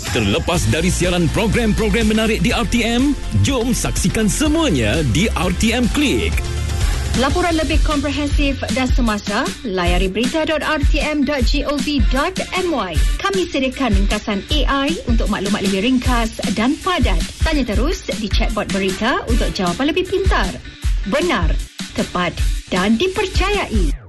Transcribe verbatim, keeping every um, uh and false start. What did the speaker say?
Terlepas dari siaran program-program menarik di R T M, jom saksikan semuanya di R T M Klik. Laporan lebih komprehensif dan semasa, layari berita dot r t m dot gov dot my. Kami sediakan ringkasan A I untuk maklumat lebih ringkas dan padat. Tanya terus di chatbot berita untuk jawapan lebih pintar, benar, tepat dan dipercayai.